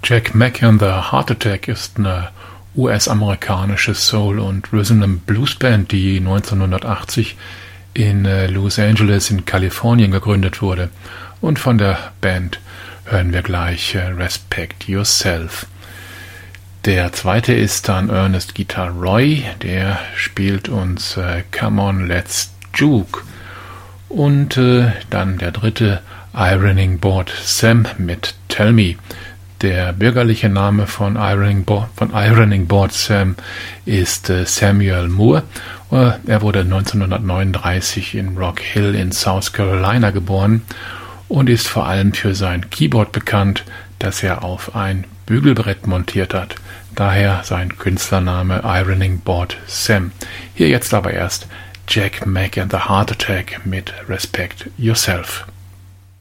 Jack Mack and the Heart Attack ist eine US-amerikanische Soul- und Rhythm-and-Blues-Band, die 1980 in Los Angeles in Kalifornien gegründet wurde. Und von der Band hören wir gleich Respect Yourself. Der zweite ist dann Ernest Guitar Roy, der spielt uns Come On Let's Juke. Und dann der dritte Ironing Board Sam mit Tell Me. Der bürgerliche Name von Ironing Board Sam ist Samuel Moore. Er wurde 1939 in Rock Hill in South Carolina geboren und ist vor allem für sein Keyboard bekannt, das er auf ein Bügelbrett montiert hat. Daher sein Künstlername Ironing Board Sam. Hier jetzt aber erst Jack Mack and the Heart Attack mit Respect Yourself.